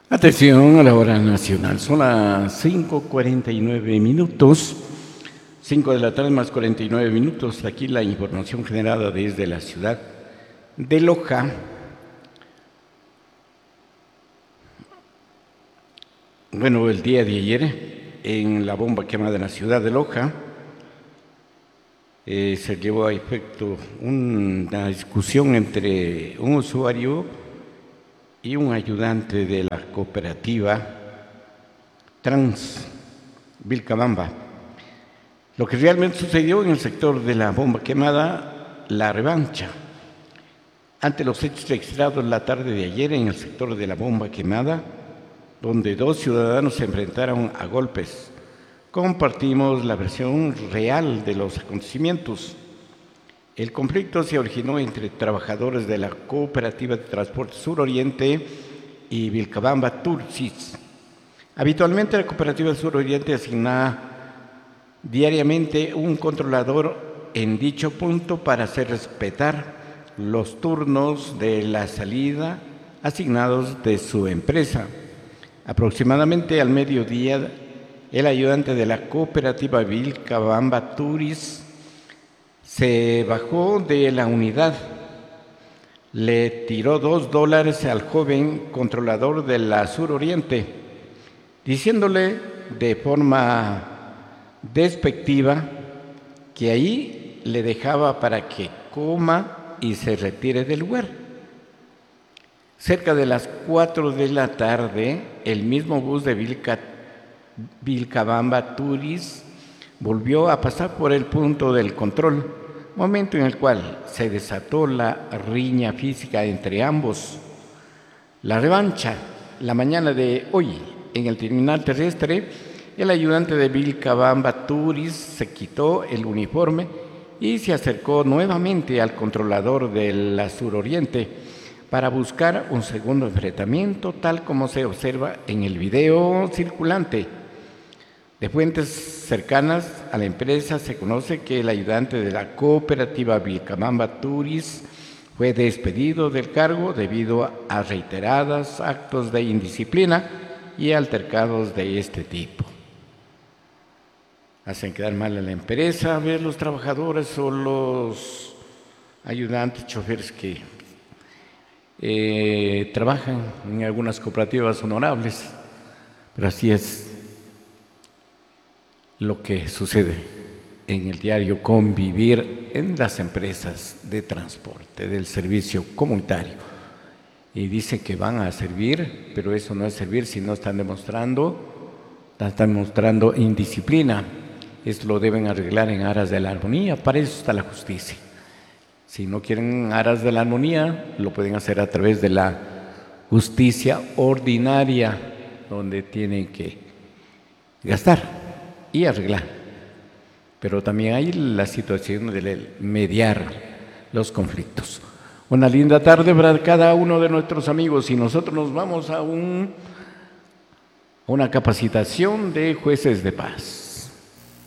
Atención a la hora nacional, son las 5:49, 5 de la tarde más 49 minutos. Aquí la información generada desde la ciudad de Loja. Bueno, el día de ayer, en la bomba quemada en la ciudad de Loja, se llevó a efecto una discusión entre un usuario y un ayudante de la cooperativa Trans Vilcabamba. Lo que realmente sucedió en el sector de la bomba quemada, la revancha. Ante los hechos registrados la tarde de ayer en el sector de la bomba quemada, donde dos ciudadanos se enfrentaron a golpes, compartimos la versión real de los acontecimientos. El conflicto se originó entre trabajadores de la Cooperativa de Transporte Suroriente y Vilcabamba Tursis. Habitualmente la Cooperativa Suroriente asigna diariamente un controlador en dicho punto para hacer respetar los turnos de la salida asignados de su empresa. Aproximadamente al mediodía, el ayudante de la Cooperativa Vilcabamba Tursis se bajó de la unidad, le tiró $2 al joven controlador de la Suroriente, diciéndole de forma despectiva que ahí le dejaba para que coma y se retire del lugar. Cerca de las 4 de la tarde, el mismo bus de Vilcabamba Tursis volvió a pasar por el punto del control, momento en el cual se desató la riña física entre ambos. La revancha, la mañana de hoy, en el terminal terrestre, el ayudante de Vilcabamba Tursis se quitó el uniforme y se acercó nuevamente al controlador de la Suroriente para buscar un segundo enfrentamiento, tal como se observa en el video circulante. De fuentes cercanas a la empresa se conoce que el ayudante de la cooperativa Vilcabamba Tursis fue despedido del cargo debido a reiterados actos de indisciplina y altercados de este tipo. Hacen quedar mal a la empresa, a ver los trabajadores o los ayudantes, choferes que trabajan en algunas cooperativas honorables, pero así es lo que sucede en el diario convivir en las empresas de transporte, del servicio comunitario. Y dicen que van a servir, pero eso no es servir si no están demostrando indisciplina. Esto lo deben arreglar en aras de la armonía, para eso está la justicia. Si no quieren aras de la armonía, lo pueden hacer a través de la justicia ordinaria, donde tienen que gastar y arreglar. Pero también hay la situación de mediar los conflictos. Una linda tarde para cada uno de nuestros amigos y nosotros nos vamos a una capacitación de jueces de paz.